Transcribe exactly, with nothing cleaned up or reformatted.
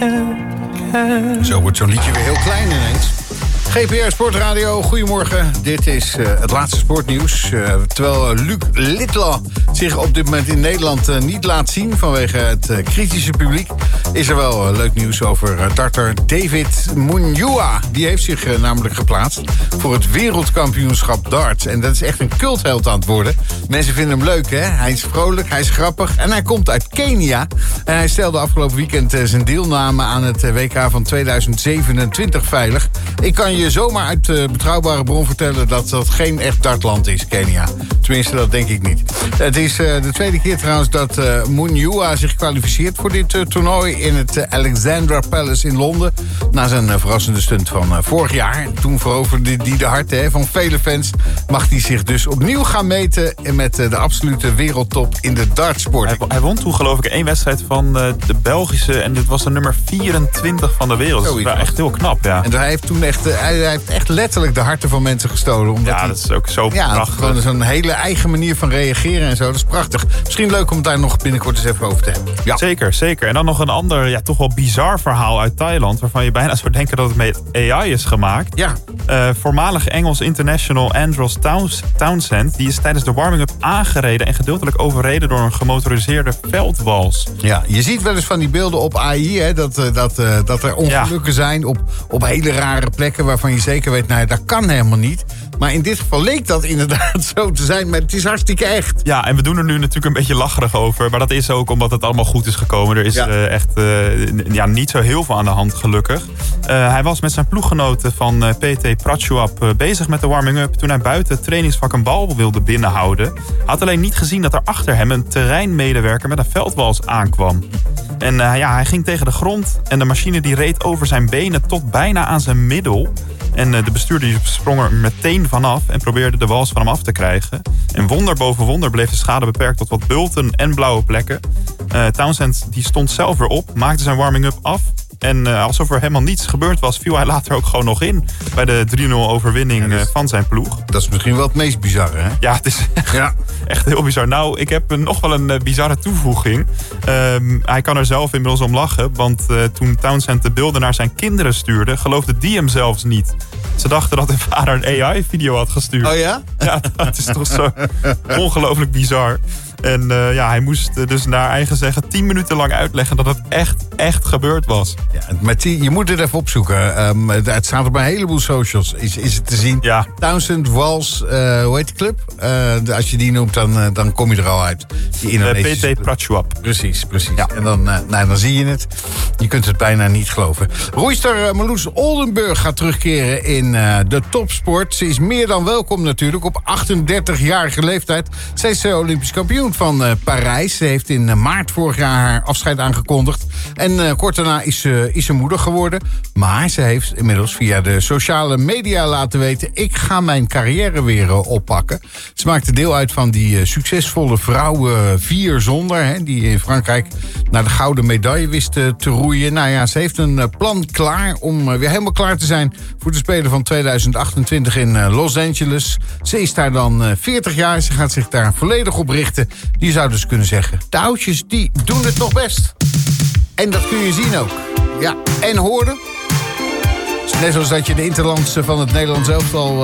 Zo wordt zo'n liedje weer heel klein ineens. G P R Sportradio, goedemorgen. Dit is uh, het laatste sportnieuws. Uh, terwijl Luc Littler zich op dit moment in Nederland uh, niet laat zien vanwege het uh, kritische publiek, is er wel uh, leuk nieuws over uh, darter David Munyua. Die heeft zich uh, namelijk geplaatst voor het wereldkampioenschap darts. En dat is echt een cultheld aan het worden. Mensen vinden hem leuk, hè? Hij is vrolijk, hij is grappig en hij komt uit Kenia. En hij stelde afgelopen weekend uh, zijn deelname aan het uh, W K van tweeduizend zevenentwintig veilig. Ik kan je zomaar uit uh, betrouwbare bron vertellen dat dat geen echt dartland is, Kenia. Tenminste, dat denk ik niet. Het is uh, de tweede keer trouwens dat uh, Munyua zich kwalificeert voor dit uh, toernooi in het uh, Alexandra Palace in Londen. Na zijn uh, verrassende stunt van uh, vorig jaar. Toen veroverde die de harten hè, van vele fans. Mag hij zich dus opnieuw gaan meten met uh, de absolute wereldtop in de dartsport. Hij, hij won toen geloof ik één wedstrijd van uh, de Belgische en dit was de nummer vierentwintig van de wereld. Dat is wel echt heel knap, ja. En hij heeft toen echt, uh, hij heeft echt letterlijk de harten van mensen gestolen. Omdat ja, hij, dat is ook zo ja, prachtig. Gewoon zo'n hele eigen manier van reageren en zo. Dat is prachtig. Misschien leuk om het daar nog binnenkort eens even over te hebben. Ja. Zeker, zeker. En dan nog een ander, ja, toch wel bizar verhaal uit Thailand, waarvan je bijna zou denken dat het met A I is gemaakt. Ja. Uh, voormalig Engels international Andros Townsend, die is tijdens de warming-up aangereden en gedeeltelijk overreden door een gemotoriseerde veldwals. Ja, je ziet wel eens van die beelden op A I, hè, dat, dat, uh, dat er ongelukken ja. zijn op, op hele rare plekken waarvan je zeker weet, nou, dat kan helemaal niet. Maar in dit geval leek dat inderdaad zo te zijn, maar het is hartstikke echt. Ja, en we doen er nu natuurlijk een beetje lacherig over. Maar dat is ook omdat het allemaal goed is gekomen. Er is ja. uh, echt uh, ja, niet zo heel veel aan de hand, gelukkig. Uh, hij was met zijn ploeggenoten van uh, P T Prachuap uh, bezig met de warming-up toen hij buiten het trainingsvak een bal wilde binnenhouden. Hij had alleen niet gezien dat er achter hem een terreinmedewerker met een veldwals aankwam. En uh, ja, hij ging tegen de grond en de machine die reed over zijn benen tot bijna aan zijn middel. En uh, de bestuurder sprong er meteen vanaf en probeerde de wals van hem af te krijgen. En wonder boven wonder bleef de schade beperkt tot wat bulten en blauwe plekken. Uh, Townsend die stond zelf weer op, maakte zijn warming-up af. En uh, alsof er helemaal niets gebeurd was, viel hij later ook gewoon nog in bij de drie nul overwinning ja, dus, uh, van zijn ploeg. Dat is misschien wel het meest bizarre, hè? Ja, het is echt, ja. echt heel bizar. Nou, ik heb nog wel een uh, bizarre toevoeging. Uh, hij kan er zelf inmiddels om lachen, want uh, toen Townsend de beelden naar zijn kinderen stuurde, geloofde die hem zelfs niet. Ze dachten dat hun vader een A I-video had gestuurd. Oh ja? Ja, dat is toch zo ongelooflijk bizar. En uh, ja, hij moest uh, dus naar eigen zeggen tien minuten lang uitleggen dat het echt, echt gebeurd was. Ja, maar die, je moet het even opzoeken. Um, het staat op een heleboel socials, is, is het te zien. Ja. Townsend Wals, uh, hoe heet die club? Uh, als je die noemt, dan, uh, dan kom je er al uit. Die Indonesische uh, P T Prachuap. Precies, precies. Ja. En dan, uh, nou, dan zie je het. Je kunt het bijna niet geloven. Roeister uh, Marloes Oldenburg gaat terugkeren in uh, de topsport. Ze is meer dan welkom natuurlijk. Op achtendertigjarige leeftijd. Zij is uh, Olympisch kampioen van uh, Parijs. Ze heeft in uh, maart vorig jaar haar afscheid aangekondigd. En uh, kort daarna is ze, is ze moeder geworden. Maar ze heeft inmiddels via de sociale media laten weten, ik ga mijn carrière weer uh, oppakken. Ze maakte deel uit van die uh, succesvolle vrouwen vier zonder. Hè, die in Frankrijk naar de gouden medaille wist uh, te roeien. Nou ja, ze heeft een uh, plan klaar om uh, weer helemaal klaar te zijn voor de Spelen van tweeduizend achtentwintig in uh, Los Angeles. Ze is daar dan uh, veertig jaar. Ze gaat zich daar volledig op richten. Je zou dus kunnen zeggen, de oudjes die doen het toch best. En dat kun je zien ook. Ja, en horen. Net zoals dat je de interlandse van het Nederlands elftal